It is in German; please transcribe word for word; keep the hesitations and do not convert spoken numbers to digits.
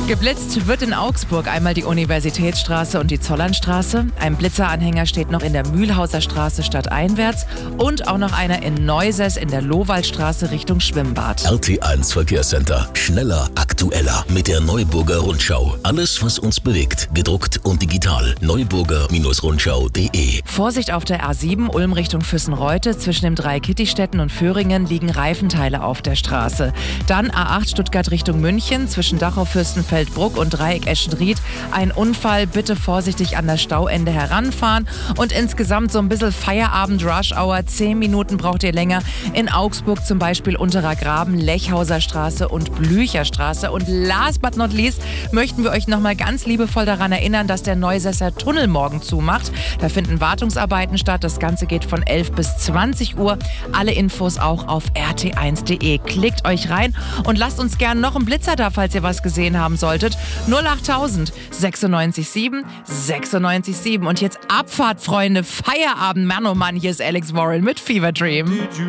Geblitzt wird in Augsburg einmal die Universitätsstraße und die Zollernstraße. Ein Blitzeranhänger steht noch in der Mühlhauser Straße stadteinwärts und auch noch einer in Neusäß in der Lohwaldstraße Richtung Schwimmbad. R T eins Verkehrscenter. Schneller, aktueller mit der Neuburger Rundschau. Alles, was uns bewegt, gedruckt und digital. neuburger Rundschau punkt de. Vorsicht auf der A sieben Ulm Richtung Füssenreute. Zwischen dem Dreikittistetten und Föhringen liegen Reifenteile auf der Straße. Dann A acht Stuttgart Richtung München zwischen Dachau-Fürstenfeldbruck und Dreieck Eschenried. Ein Unfall, bitte vorsichtig an das Stauende heranfahren. Und insgesamt so ein bisschen Feierabend-Rush-Hour. Zehn Minuten braucht ihr länger. In Augsburg zum Beispiel Unterer Graben, Lechhauser Straße und Blücher Straße. Und last but not least möchten wir euch nochmal ganz liebevoll daran erinnern, dass der Neusässer Tunnel morgen zumacht. Da finden Wartungsarbeiten statt. Das Ganze geht von elf bis zwanzig Uhr. Alle Infos auch auf r t eins punkt de. Klickt euch rein und lasst uns gern noch einen Blitzer da, falls ihr was gesehen haben solltet. null achttausend sechsundneunzig sieben sechsundneunzig sieben. Und jetzt Abfahrt, Freunde. Feierabend, Mann, oh Mann. Hier ist Alex Warren mit Fever Dream.